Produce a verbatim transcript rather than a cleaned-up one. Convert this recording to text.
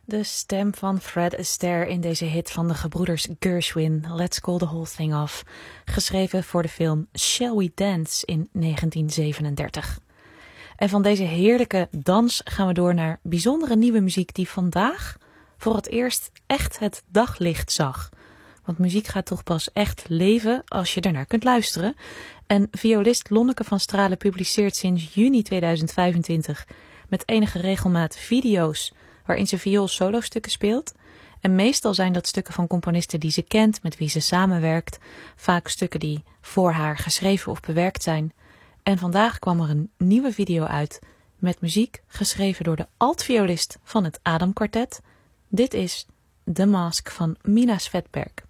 De stem van Fred Astaire in deze hit van de gebroeders Gershwin, Let's Call the Whole Thing Off, geschreven voor de film Shall We Dance in negentien zevenendertig. En van deze heerlijke dans gaan we door naar bijzondere nieuwe muziek die vandaag voor het eerst echt het daglicht zag. Want muziek gaat toch pas echt leven als je ernaar kunt luisteren. En violist Lonneke van Stralen publiceert sinds juni tweeduizend vijfentwintig met enige regelmaat video's waarin ze viool-solostukken speelt. En meestal zijn dat stukken van componisten die ze kent, met wie ze samenwerkt. Vaak stukken die voor haar geschreven of bewerkt zijn. En vandaag kwam er een nieuwe video uit met muziek geschreven door de altviolist van het Adam Quartet. Dit is The Mask van Mina Svedberg.